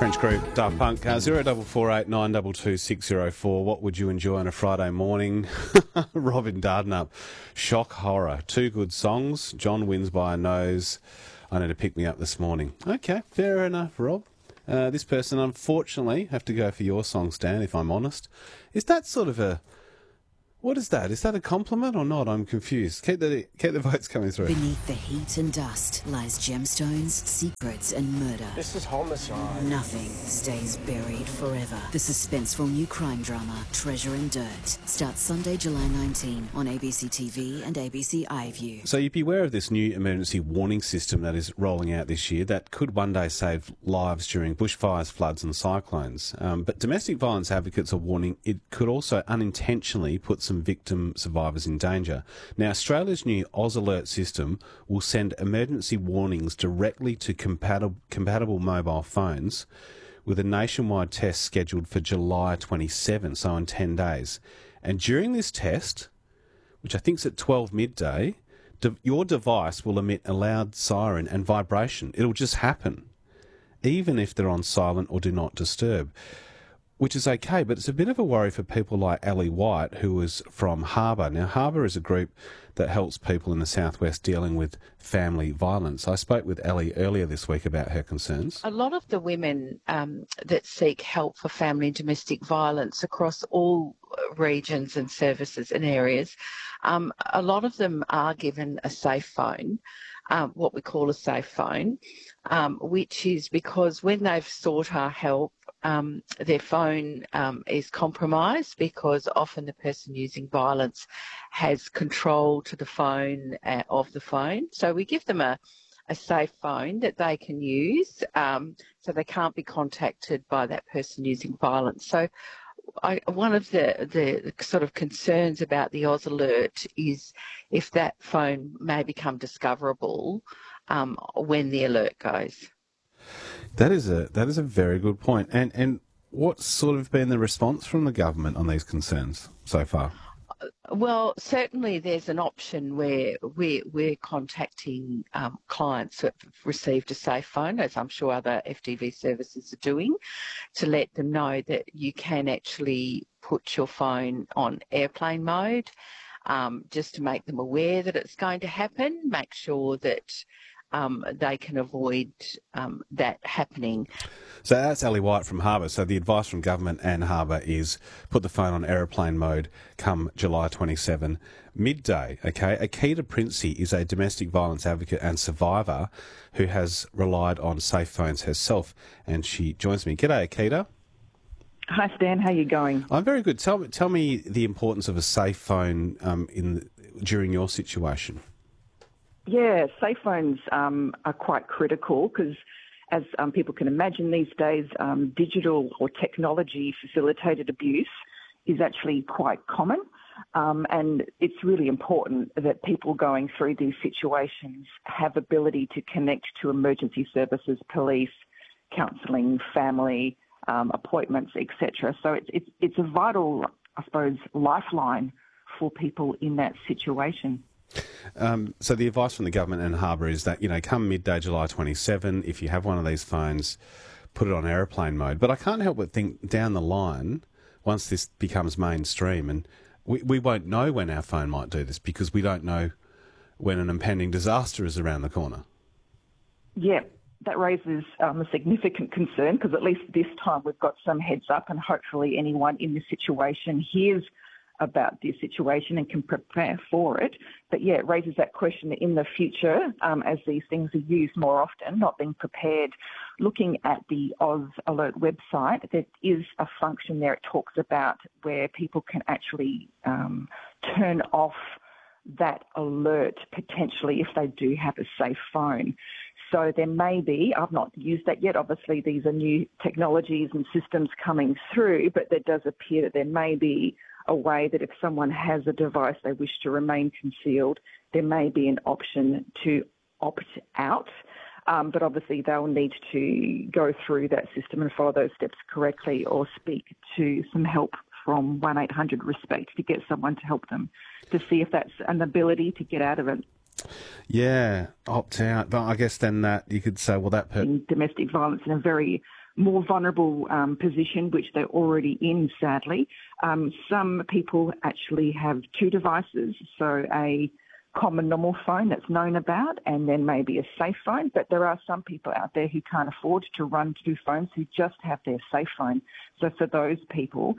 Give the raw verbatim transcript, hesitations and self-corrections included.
French group Daft Punk, uh, zero four four eight nine two two six zero four. What would you enjoy on a Friday morning? Robin Dardanup, Shock Horror. Two good songs. John wins by a nose. I need to pick me up this morning. Okay, fair enough, Rob. Uh, this person, unfortunately, have to go for your song, Stan, if I'm honest. Is that sort of a... What is that? Is that a compliment or not? I'm confused. Keep the keep the votes coming through. Beneath the heat and dust lies gemstones, secrets and murder. This is homicide. Nothing stays buried forever. The suspenseful new crime drama, Treasure and Dirt, starts Sunday, July nineteenth on A B C T V and A B C iView. So you'd be aware of this new emergency warning system that is rolling out this year that could one day save lives during bushfires, floods and cyclones. Um, but domestic violence advocates are warning it could also unintentionally put some victim survivors in danger. Now, Australia's new Oz Alert system will send emergency warnings directly to compatible, compatible mobile phones, with a nationwide test scheduled for July twenty-seventh, so in ten days. And during this test, which I think is at twelve midday, de- your device will emit a loud siren and vibration. It'll just happen, even if they're on silent or do not disturb. Which is okay, but it's a bit of a worry for people like Ellie White, who is from Harbour. Now, Harbour is a group that helps people in the southwest dealing with family violence. I spoke with Ellie earlier this week about her concerns. A lot of the women um, that seek help for family and domestic violence across all regions and services and areas, um, a lot of them are given a safe phone. Um, what we call a safe phone, um, which is because when they've sought our help, um, their phone um, is compromised because often the person using violence has control to the phone uh, of the phone. So we give them a, a safe phone that they can use um, so they can't be contacted by that person using violence. So I, one of the, the sort of concerns about the Oz Alert is if that phone may become discoverable um, when the alert goes. That is a that is a very good point. And and what's sort of been the response from the government on these concerns so far? Well, certainly there's an option where we're, we're contacting um, clients who have received a safe phone, as I'm sure other F D V services are doing, to let them know that you can actually put your phone on airplane mode, um, just to make them aware that it's going to happen, make sure that Um, they can avoid um, that happening. So that's Ellie White from Harbour. So the advice from government and Harbour is put the phone on aeroplane mode come July twenty-seventh, midday, okay? Akita Princey is a domestic violence advocate and survivor who has relied on safe phones herself, and she joins me. G'day, Akita. Hi, Stan. How are you going? I'm very good. Tell, tell me the importance of a safe phone um, in during your situation. Yeah, safe phones um, are quite critical because, as um, people can imagine these days, um, digital or technology-facilitated abuse is actually quite common. Um, and it's really important that people going through these situations have ability to connect to emergency services, police, counselling, family, um, appointments, et cetera. So it's, it's, it's a vital, I suppose, lifeline for people in that situation. Um, so the advice from the government and Harbour is that, you know, come midday July twenty-seventh, if you have one of these phones, put it on aeroplane mode. But I can't help but think down the line, once this becomes mainstream, and we, we won't know when our phone might do this because we don't know when an impending disaster is around the corner. Yeah, that raises um, a significant concern because at least this time we've got some heads up and hopefully anyone in this situation hears about this situation and can prepare for it. But yeah, it raises that question in the future um, as these things are used more often, not being prepared. Looking at the Oz Alert website, there is a function there it talks about where people can actually um, turn off that alert potentially if they do have a safe phone. So there may be, I've not used that yet, obviously these are new technologies and systems coming through, but there does appear that there may be a way that if someone has a device they wish to remain concealed, there may be an option to opt out. Um, but obviously they'll need to go through that system and follow those steps correctly or speak to some help from one eight hundred RESPECT to get someone to help them to see if that's an ability to get out of it. Yeah, opt out. But I guess then that you could say, well, that per- in domestic violence in a very more vulnerable um, position, which they're already in, sadly. Um, some people actually have two devices, so a common normal phone that's known about and then maybe a safe phone, but there are some people out there who can't afford to run two phones who just have their safe phone. So for those people,